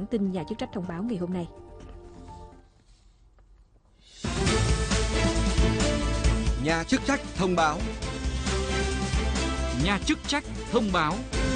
bản tin nhà chức trách thông báo ngày hôm nay. Nhà chức trách thông báo. Nhà chức trách thông báo.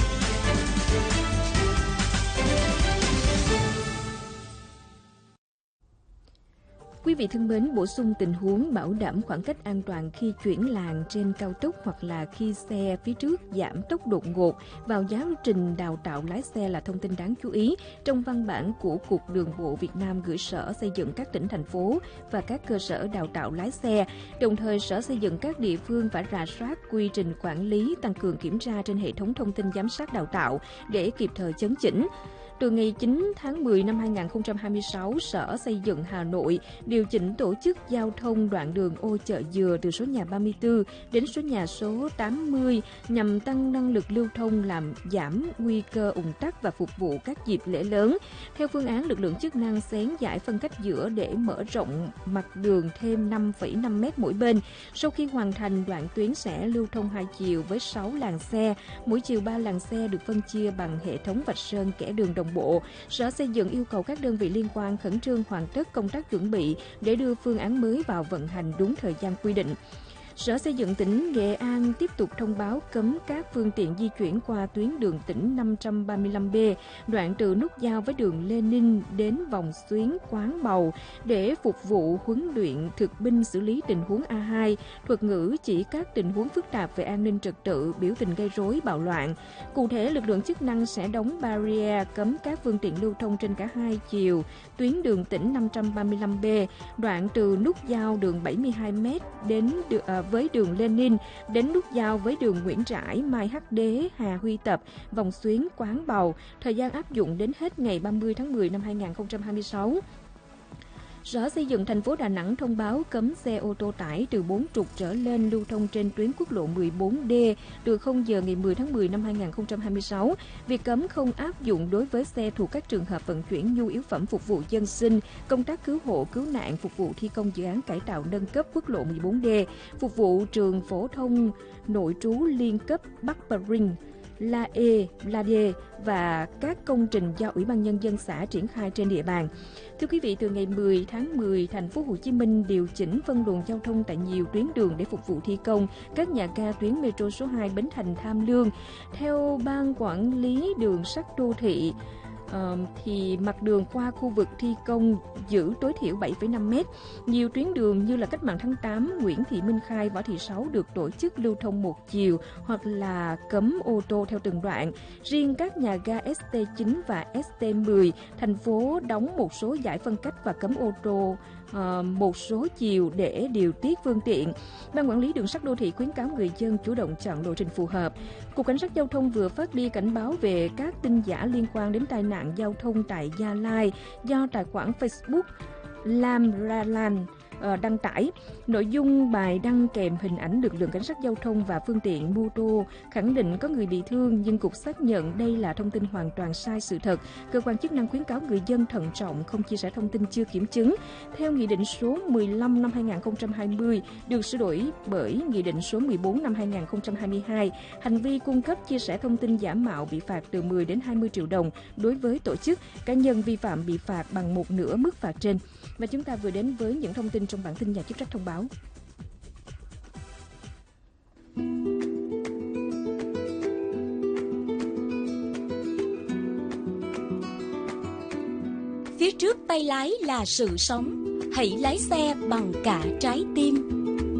Quý vị thân mến, bổ sung tình huống bảo đảm khoảng cách an toàn khi chuyển làn trên cao tốc hoặc là khi xe phía trước giảm tốc đột ngột vào giáo trình đào tạo lái xe là thông tin đáng chú ý trong văn bản của Cục Đường bộ Việt Nam gửi Sở Xây dựng các tỉnh, thành phố và các cơ sở đào tạo lái xe. Đồng thời, Sở Xây dựng các địa phương phải rà soát quy trình quản lý, tăng cường kiểm tra trên hệ thống thông tin giám sát đào tạo để kịp thời chấn chỉnh. Từ ngày 9 tháng 10 năm 2026, Sở Xây dựng Hà Nội điều chỉnh tổ chức giao thông đoạn đường Ô Chợ Dừa từ số nhà 34 đến số nhà số 80 nhằm tăng năng lực lưu thông, làm giảm nguy cơ ùn tắc và phục vụ các dịp lễ lớn. Theo phương án, lực lượng chức năng xén giải phân cách giữa để mở rộng mặt đường thêm 5,5 m mỗi bên. Sau khi hoàn thành, đoạn tuyến sẽ lưu thông hai chiều với 6 làn xe, mỗi chiều 3 làn xe được phân chia bằng hệ thống vạch sơn kẻ đường đồng bộ. Sở Xây dựng yêu cầu các đơn vị liên quan khẩn trương hoàn tất công tác chuẩn bị để đưa phương án mới vào vận hành đúng thời gian quy định. Sở Xây dựng tỉnh Nghệ An tiếp tục thông báo cấm các phương tiện di chuyển qua tuyến đường tỉnh 535B, đoạn từ nút giao với đường Lê Ninh đến vòng xuyến Quán Bầu để phục vụ huấn luyện thực binh xử lý tình huống A2, thuật ngữ chỉ các tình huống phức tạp về an ninh trật tự, biểu tình gây rối, bạo loạn. Cụ thể, lực lượng chức năng sẽ đóng barrier cấm các phương tiện lưu thông trên cả hai chiều tuyến đường tỉnh 535B, đoạn từ nút giao đường 72m đến với đường Lenin đến nút giao với đường Nguyễn Trãi, Mai Hắc Đế, Hà Huy Tập, vòng xuyến Quán Bầu. Thời gian áp dụng đến hết ngày 30 tháng 10 năm 2026. Sở Xây dựng thành phố Đà Nẵng thông báo cấm xe ô tô tải từ 4 trục trở lên lưu thông trên tuyến quốc lộ 14D từ 0 giờ ngày 10 tháng 10 năm 2026. Việc cấm không áp dụng đối với xe thuộc các trường hợp vận chuyển nhu yếu phẩm phục vụ dân sinh, công tác cứu hộ, cứu nạn, phục vụ thi công dự án cải tạo nâng cấp quốc lộ 14D, phục vụ trường phổ thông nội trú liên cấp Bắc Bà Rinh, La E, La D và các công trình do Ủy ban Nhân dân xã triển khai trên địa bàn. Thưa quý vị, từ ngày 10 tháng 10, thành phố Hồ Chí Minh điều chỉnh phân luồng giao thông tại nhiều tuyến đường để phục vụ thi công các nhà ga tuyến metro số 2 Bến Thành Tham Lương. Theo Ban Quản lý Đường sắt Đô thị, thì mặt đường qua khu vực thi công giữ tối thiểu 7,5 m. Nhiều tuyến đường như là Cách mạng tháng 8, Nguyễn Thị Minh Khai, Võ Thị Sáu được tổ chức lưu thông một chiều hoặc là cấm ô tô theo từng đoạn. Riêng các nhà ga ST9 và ST10, thành phố đóng một số giải phân cách và cấm ô tô một số chiều để điều tiết phương tiện. Ban Quản lý Đường sắt Đô thị khuyến cáo người dân chủ động chọn lộ trình phù hợp. Cục Cảnh sát Giao thông vừa phát đi cảnh báo về các tin giả liên quan đến tai nạn giao thông tại Gia Lai do tài khoản Facebook Lam Ra Lan đăng tải. Nội dung bài đăng kèm hình ảnh lực lượng cảnh sát giao thông và phương tiện mô tô khẳng định có người bị thương, nhưng Cục xác nhận đây là thông tin hoàn toàn sai sự thật. Cơ quan chức năng khuyến cáo người dân thận trọng, không chia sẻ thông tin chưa kiểm chứng. Theo Nghị định số 15 năm 2020 được sửa đổi bởi Nghị định số 14 năm 2022, hành vi cung cấp chia sẻ thông tin giả mạo bị phạt từ 10 đến 20 triệu đồng đối với tổ chức, cá nhân vi phạm bị phạt bằng 1/2 mức phạt trên. Và chúng ta vừa đến với những thông tin trong bản tin nhà chức trách thông báo. Phía trước tay lái là sự sống, hãy lái xe bằng cả trái tim.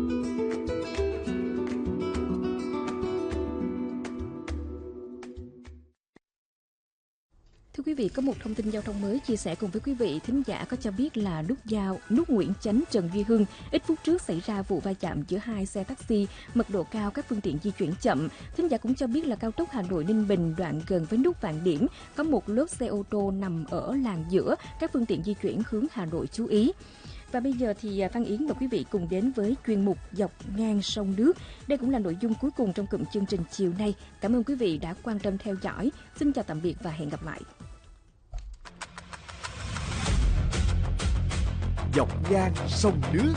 Thưa quý vị, có một thông tin giao thông mới chia sẻ cùng với quý vị. Thính giả có cho biết là nút Nguyễn Chánh Trần Duy Hưng ít phút trước xảy ra vụ va chạm giữa hai xe taxi, mật độ cao, các phương tiện di chuyển chậm. Thính giả cũng cho biết là cao tốc Hà Nội Ninh Bình đoạn gần với nút Vạn Điểm có một lốp xe ô tô nằm ở làn giữa, các phương tiện di chuyển hướng Hà Nội chú ý. Và bây giờ thì Phan Yến và quý vị cùng đến với chuyên mục Dọc ngang sông nước. Đây cũng là nội dung cuối cùng trong cụm chương trình chiều nay. Cảm ơn quý vị đã quan tâm theo dõi. Xin chào tạm biệt và hẹn gặp lại. Dọc ngang sông nước.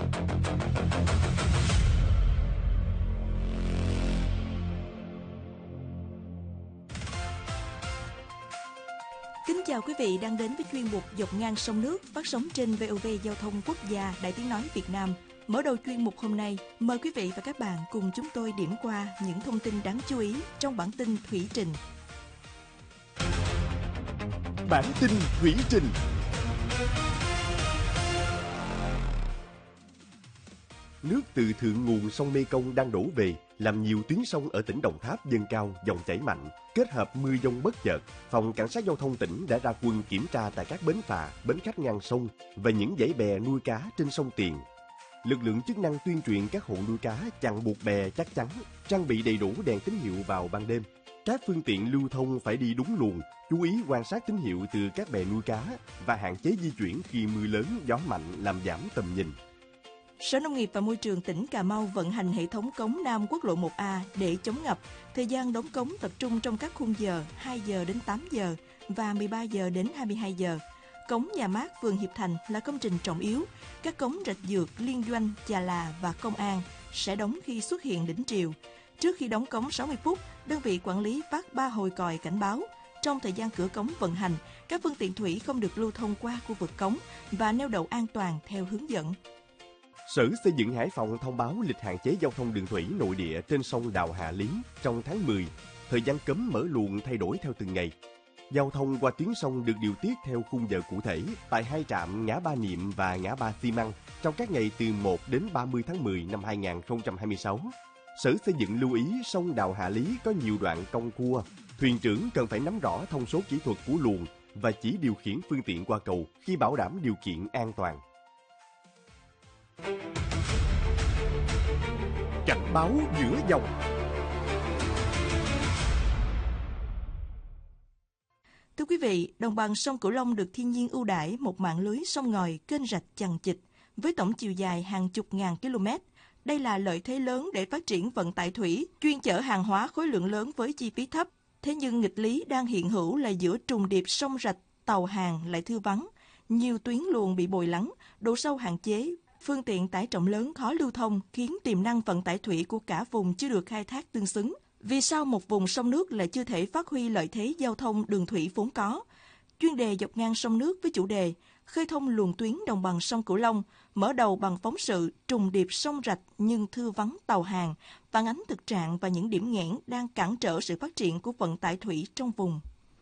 Kính chào chào quý vị đang đến với chuyên mục Dọc ngang sông nước phát sóng trên VOV Giao thông Quốc gia Đài Tiếng nói Việt Nam. Mở đầu chuyên mục hôm nay, mời quý vị và các bạn cùng chúng tôi điểm qua những thông tin đáng chú ý trong bản tin thủy trình. Bản tin thủy trình. Nước từ thượng nguồn sông Mekong đang đổ về, làm nhiều tuyến sông ở tỉnh Đồng Tháp dâng cao, dòng chảy mạnh, kết hợp mưa dông bất chợt. Phòng Cảnh sát Giao thông tỉnh đã ra quân kiểm tra tại các bến phà, bến khách ngang sông và những dãy bè nuôi cá trên sông Tiền. Lực lượng chức năng tuyên truyền các hộ nuôi cá chặn buộc bè chắc chắn, trang bị đầy đủ đèn tín hiệu vào ban đêm. Các phương tiện lưu thông phải đi đúng luồng, chú ý quan sát tín hiệu từ các bè nuôi cá và hạn chế di chuyển khi mưa lớn, gió mạnh làm giảm tầm nhìn. Sở Nông nghiệp và Môi trường tỉnh Cà Mau vận hành hệ thống cống Nam Quốc lộ 1A để chống ngập. Thời gian đóng cống tập trung trong các khung giờ 2 giờ đến 8 giờ và 13 giờ đến 22 giờ. Cống Nhà Mát, phường Hiệp Thành là công trình trọng yếu. Các cống Rạch Dược, Liên Doanh, Chà Là và Công An sẽ đóng khi xuất hiện đỉnh triều. Trước khi đóng cống 60 phút, đơn vị quản lý phát 3 hồi còi cảnh báo. Trong thời gian cửa cống vận hành, các phương tiện thủy không được lưu thông qua khu vực cống và neo đậu an toàn theo hướng dẫn. Sở Xây dựng Hải Phòng thông báo lịch hạn chế giao thông đường thủy nội địa trên sông Đào Hà Lý trong tháng 10. Thời gian cấm mở luồng thay đổi theo từng ngày. Giao thông qua tuyến sông được điều tiết theo khung giờ cụ thể tại 2 trạm ngã Ba Niệm và ngã Ba Xi Măng trong các ngày từ 1 đến 30 tháng 10 năm 2026. Sở Xây dựng lưu ý sông Đào Hà Lý có nhiều đoạn cong cua. Thuyền trưởng cần phải nắm rõ thông số kỹ thuật của luồng và chỉ điều khiển phương tiện qua cầu khi bảo đảm điều kiện an toàn. Cảnh báo giữa dòng. Thưa quý vị, đồng bằng sông Cửu Long được thiên nhiên ưu đãi một mạng lưới sông ngòi, kênh rạch chằng chịt với tổng chiều dài hàng chục ngàn km. Đây là lợi thế lớn để phát triển vận tải thủy, chuyên chở hàng hóa khối lượng lớn với chi phí thấp. Thế nhưng nghịch lý đang hiện hữu là giữa trùng điệp sông rạch, tàu hàng lại thưa vắng. Nhiều tuyến luồng bị bồi lắng, độ sâu hạn chế, phương tiện tải trọng lớn khó lưu thông khiến tiềm năng vận tải thủy của cả vùng chưa được khai thác tương xứng. Vì sao một vùng sông nước lại chưa thể phát huy lợi thế giao thông đường thủy vốn có? Chuyên đề dọc ngang sông nước với chủ đề khơi thông luồng tuyến đồng bằng sông Cửu Long, mở đầu bằng phóng sự trùng điệp sông rạch nhưng thưa vắng tàu hàng, phản ánh thực trạng và những điểm nghẽn đang cản trở sự phát triển của vận tải thủy trong vùng.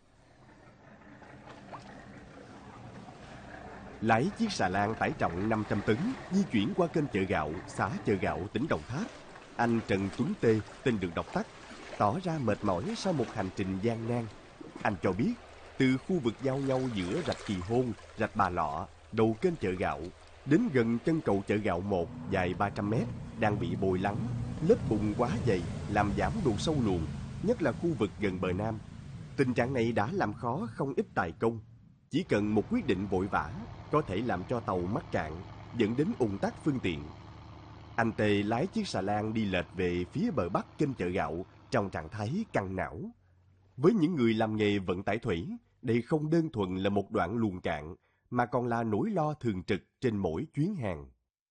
Lái chiếc xà lan tải trọng 500 tấn di chuyển qua kênh Chợ Gạo, xã Chợ Gạo, tỉnh Đồng Tháp. Anh Trần Tuấn Tê, tên được đọc tắt, tỏ ra mệt mỏi sau một hành trình gian nan. Anh cho biết, từ khu vực giao nhau giữa rạch Kỳ Hôn, rạch Bà Lọ, đầu kênh Chợ Gạo, đến gần chân cầu Chợ Gạo 1 dài 300 mét đang bị bồi lắng, lớp bùn quá dày làm giảm độ sâu luồng, nhất là khu vực gần bờ Nam. Tình trạng này đã làm khó không ít tài công. Chỉ cần một quyết định vội vã có thể làm cho tàu mắc cạn, dẫn đến ùn tắc phương tiện. Anh Tê lái chiếc xà lan đi lệch về phía bờ bắc kênh Chợ Gạo trong trạng thái căng não. Với những người làm nghề vận tải thủy, đây không đơn thuần là một đoạn luồng cạn, mà còn là nỗi lo thường trực trên mỗi chuyến hàng.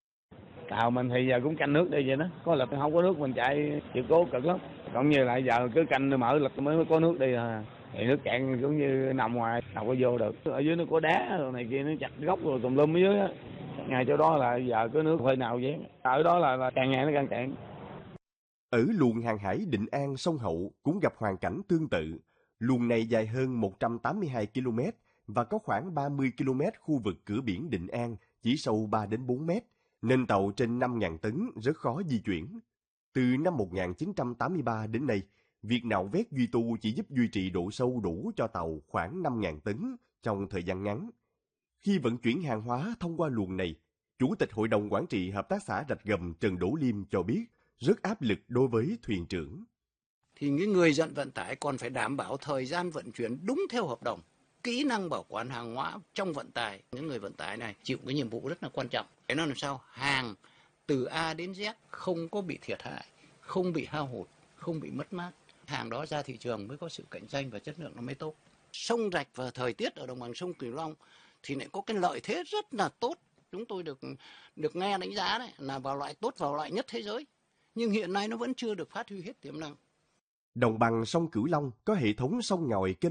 Tàu mình thì giờ cũng canh nước đi vậy đó, có lực không có nước mình chạy chịu cố cực lắm. Còn như lại giờ cứ canh mở lực mới có nước đi à. Thì nước cạn cũng như nằm ngoài, đâu có vô được. Ở dưới nó có đá rồi này kia, nó chặt gốc rồi tùm lum ở dưới á. Ngay chỗ đó là giờ có nước hơi nào vậy. Ở đó là càng ngày nó càng cạn. Ở luồng hàng hải Định An sông Hậu cũng gặp hoàn cảnh tương tự. Luồng này dài hơn 182 km và có khoảng 30 km khu vực cửa biển Định An, chỉ sâu 3 đến 4 mét, nên tàu trên 5.000 tấn rất khó di chuyển. Từ năm 1983 đến nay, việc nạo vét duy tu chỉ giúp duy trì độ sâu đủ cho tàu khoảng 5.000 tấn trong thời gian ngắn. Khi vận chuyển hàng hóa thông qua luồng này, Chủ tịch Hội đồng Quản trị Hợp tác xã Rạch Gầm Trần Đỗ Liêm cho biết rất áp lực đối với thuyền trưởng. Thì những người dẫn vận tải còn phải đảm bảo thời gian vận chuyển đúng theo hợp đồng, kỹ năng bảo quản hàng hóa trong vận tải. Những người vận tải này chịu cái nhiệm vụ rất là quan trọng. Cái nó làm sao hàng từ A đến Z không có bị thiệt hại, không bị hao hụt, không bị mất mát. Hàng đó ra thị trường mới có sự cạnh tranh và chất lượng nó mới tốt. Sông rạch và thời tiết ở đồng bằng sông Cửu Long thì lại có cái lợi thế rất là tốt. Chúng tôi được nghe đánh giá đấy là vào loại tốt, vào loại nhất thế giới. Nhưng hiện nay nó vẫn chưa được phát huy hết tiềm năng. Đồng bằng sông Cửu Long có hệ thống sông ngòi kênh rạch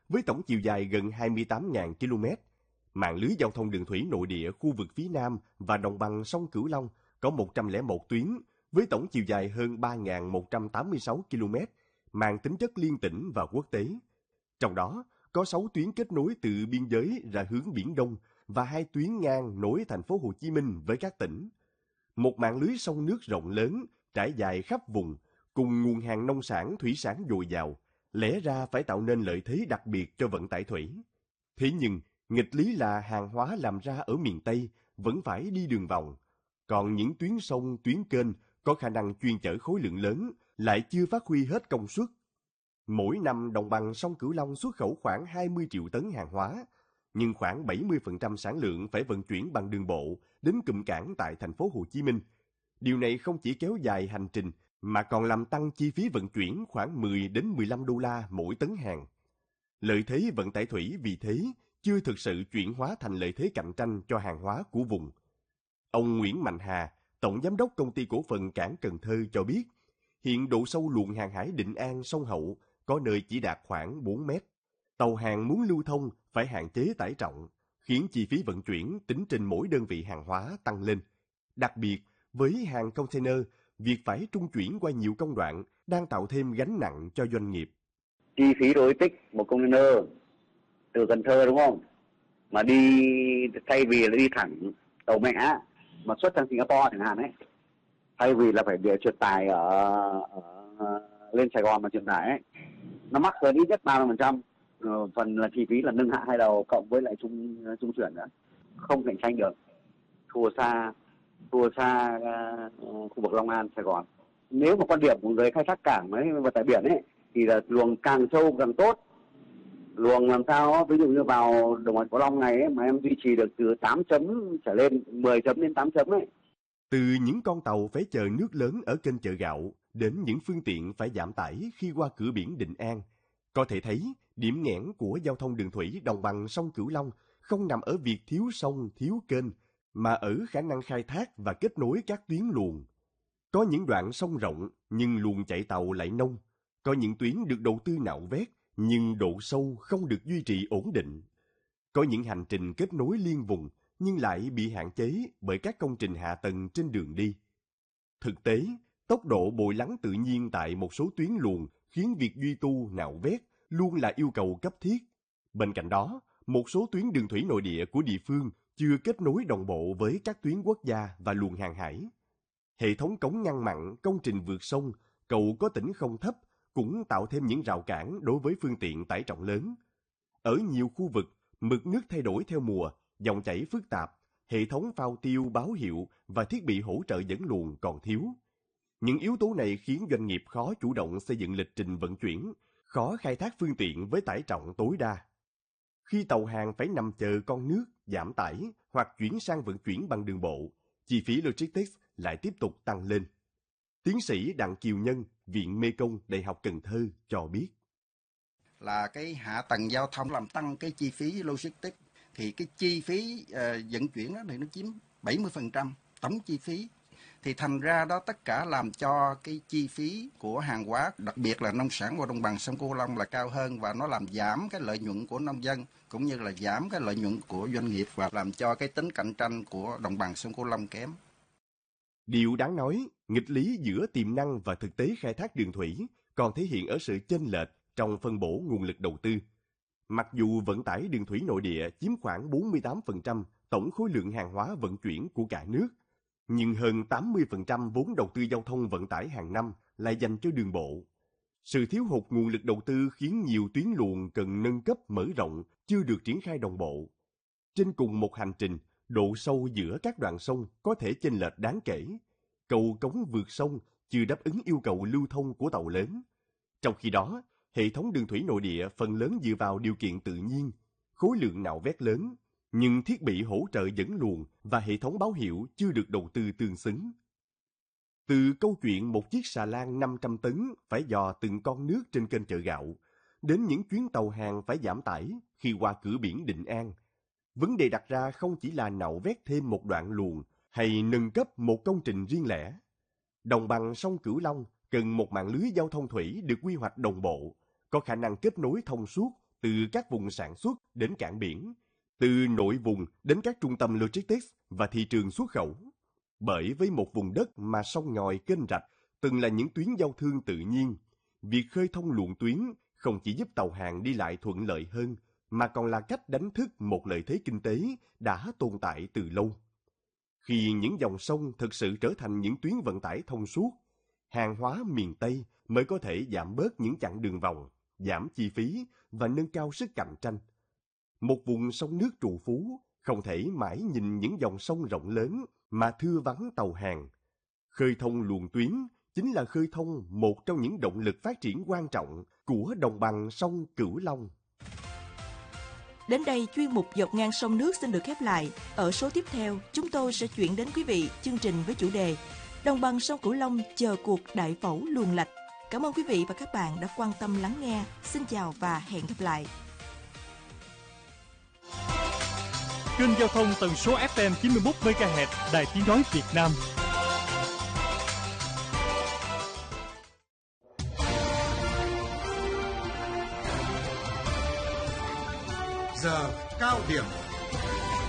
với tổng chiều dài gần 28.000 km. Mạng lưới giao thông đường thủy nội địa khu vực phía Nam và đồng bằng sông Cửu Long có 101 tuyến với tổng chiều dài hơn 3.186 km, mang tính chất liên tỉnh và quốc tế. Trong đó, có 6 tuyến kết nối từ biên giới ra hướng Biển Đông và 2 tuyến ngang nối thành phố Hồ Chí Minh với các tỉnh. Một mạng lưới sông nước rộng lớn, trải dài khắp vùng, cùng nguồn hàng nông sản, thủy sản dồi dào, lẽ ra phải tạo nên lợi thế đặc biệt cho vận tải thủy. Thế nhưng, nghịch lý là hàng hóa làm ra ở miền Tây vẫn phải đi đường vòng, còn những tuyến sông, tuyến kênh có khả năng chuyên chở khối lượng lớn lại chưa phát huy hết công suất. Mỗi năm đồng bằng sông Cửu Long xuất khẩu khoảng 20 triệu tấn hàng hóa, nhưng khoảng 70% sản lượng phải vận chuyển bằng đường bộ đến cụm cảng tại thành phố Hồ Chí Minh. Điều này không chỉ kéo dài hành trình mà còn làm tăng chi phí vận chuyển khoảng 10 đến 15 đô la mỗi tấn hàng. Lợi thế vận tải thủy vì thế chưa thực sự chuyển hóa thành lợi thế cạnh tranh cho hàng hóa của vùng. Ông Nguyễn Mạnh Hà, Tổng Giám đốc Công ty Cổ phần Cảng Cần Thơ cho biết, hiện độ sâu luồng hàng hải Định An sông Hậu có nơi chỉ đạt khoảng 4 mét. Tàu hàng muốn lưu thông phải hạn chế tải trọng, khiến chi phí vận chuyển tính trên mỗi đơn vị hàng hóa tăng lên. Đặc biệt, với hàng container, việc phải trung chuyển qua nhiều công đoạn đang tạo thêm gánh nặng cho doanh nghiệp. Chi phí logistics một container từ Cần Thơ đúng không? Mà đi thay vì là đi thẳng tàu mẹ mà xuất sang Singapore chẳng hạn ấy, thay vì là phải để trượt tải ở lên Sài Gòn mà trượt tải ấy, nó mắc hơn ít nhất 30%. Phần là chi phí là nâng hạ hai đầu cộng với lại trung chuyển nữa, không cạnh tranh được, thua xa khu vực Long An, Sài Gòn. Nếu mà quan điểm của người khai thác cảng ấy và tại biển ấy thì là luồng càng sâu càng tốt. Luồng làm sao ví dụ như vào đồng bằng Cửu Long này ấy, mà em duy trì được từ 8 chấm trở lên, 10 chấm đến 8 chấm ấy. Từ những con tàu phải chờ nước lớn ở kênh Chợ Gạo đến những phương tiện phải giảm tải khi qua cửa biển Định An, có thể thấy điểm nghẽn của giao thông đường thủy đồng bằng sông Cửu Long không nằm ở việc thiếu sông, thiếu kênh, mà ở khả năng khai thác và kết nối các tuyến luồng. Có những đoạn sông rộng nhưng luồng chạy tàu lại nông, có những tuyến được đầu tư nạo vét nhưng độ sâu không được duy trì ổn định. Có những hành trình kết nối liên vùng nhưng lại bị hạn chế bởi các công trình hạ tầng trên đường đi. Thực tế, tốc độ bồi lắng tự nhiên tại một số tuyến luồng khiến việc duy tu nạo vét luôn là yêu cầu cấp thiết. Bên cạnh đó, một số tuyến đường thủy nội địa của địa phương chưa kết nối đồng bộ với các tuyến quốc gia và luồng hàng hải. Hệ thống cống ngăn mặn, công trình vượt sông, cầu có tĩnh không thấp cũng tạo thêm những rào cản đối với phương tiện tải trọng lớn. Ở nhiều khu vực, mực nước thay đổi theo mùa, dòng chảy phức tạp, hệ thống phao tiêu báo hiệu và thiết bị hỗ trợ dẫn luồng còn thiếu. Những yếu tố này khiến doanh nghiệp khó chủ động xây dựng lịch trình vận chuyển, khó khai thác phương tiện với tải trọng tối đa. Khi tàu hàng phải nằm chờ con nước, giảm tải hoặc chuyển sang vận chuyển bằng đường bộ, chi phí logistics lại tiếp tục tăng lên. Tiến sĩ Đặng Kiều Nhân, Viện Mekong, Đại học Cần Thơ cho biết. Là cái hạ tầng giao thông làm tăng cái chi phí logistics, thì cái chi phí vận chuyển đó thì nó chiếm 70% tổng chi phí. Thì thành ra đó tất cả làm cho cái chi phí của hàng hóa, đặc biệt là nông sản của đồng bằng sông Cửu Long là cao hơn, và nó làm giảm cái lợi nhuận của nông dân cũng như là giảm cái lợi nhuận của doanh nghiệp và làm cho cái tính cạnh tranh của đồng bằng sông Cửu Long kém. Điều đáng nói, nghịch lý giữa tiềm năng và thực tế khai thác đường thủy còn thể hiện ở sự chênh lệch trong phân bổ nguồn lực đầu tư. Mặc dù vận tải đường thủy nội địa chiếm khoảng 48% tổng khối lượng hàng hóa vận chuyển của cả nước, nhưng hơn 80% vốn đầu tư giao thông vận tải hàng năm lại dành cho đường bộ. Sự thiếu hụt nguồn lực đầu tư khiến nhiều tuyến luồng cần nâng cấp mở rộng chưa được triển khai đồng bộ. Trên cùng một hành trình, độ sâu giữa các đoạn sông có thể chênh lệch đáng kể. Cầu cống vượt sông chưa đáp ứng yêu cầu lưu thông của tàu lớn. Trong khi đó, hệ thống đường thủy nội địa phần lớn dựa vào điều kiện tự nhiên, khối lượng nạo vét lớn, nhưng thiết bị hỗ trợ dẫn luồng và hệ thống báo hiệu chưa được đầu tư tương xứng. Từ câu chuyện một chiếc xà lan 500 tấn phải dò từng con nước trên kênh Chợ Gạo, đến những chuyến tàu hàng phải giảm tải khi qua cửa biển Định An, vấn đề đặt ra không chỉ là nạo vét thêm một đoạn luồng hay nâng cấp một công trình riêng lẻ. Đồng bằng sông Cửu Long cần một mạng lưới giao thông thủy được quy hoạch đồng bộ, có khả năng kết nối thông suốt từ các vùng sản xuất đến cảng biển, từ nội vùng đến các trung tâm logistics và thị trường xuất khẩu. Bởi với một vùng đất mà sông ngòi kênh rạch từng là những tuyến giao thương tự nhiên, việc khơi thông luồng tuyến không chỉ giúp tàu hàng đi lại thuận lợi hơn, mà còn là cách đánh thức một lợi thế kinh tế đã tồn tại từ lâu. Khi những dòng sông thực sự trở thành những tuyến vận tải thông suốt, hàng hóa miền Tây mới có thể giảm bớt những chặng đường vòng, giảm chi phí và nâng cao sức cạnh tranh. Một vùng sông nước trù phú không thể mãi nhìn những dòng sông rộng lớn mà thưa vắng tàu hàng. Khơi thông luồng tuyến chính là khơi thông một trong những động lực phát triển quan trọng của đồng bằng sông Cửu Long. Đến đây, chuyên mục Dọc ngang sông nước xin được khép lại. Ở số tiếp theo, chúng tôi sẽ chuyển đến quý vị chương trình với chủ đề Đồng bằng sông Cửu Long chờ cuộc đại phẫu luồng lạch. Cảm ơn quý vị và các bạn đã quan tâm lắng nghe. Xin chào và hẹn gặp lại. Kênh giao thông tần số FM 91 MHz, Đài Tiếng nói Việt Nam. Giờ cao điểm.